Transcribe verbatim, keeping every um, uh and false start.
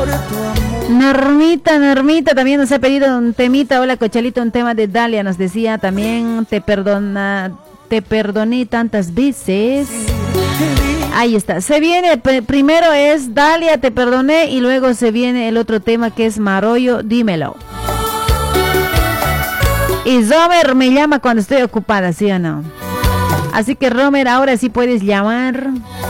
Normita, Normita también nos ha pedido un temita. Hola Cochalito, un tema de Dalia. Nos decía también, te perdona, te perdoné tantas veces. Ahí está, se viene, primero es Dalia, te perdoné, y luego se viene el otro tema que es Marollo, dímelo. Y Romer me llama cuando estoy ocupada, ¿sí o no? Así que Romer, ahora sí puedes llamar.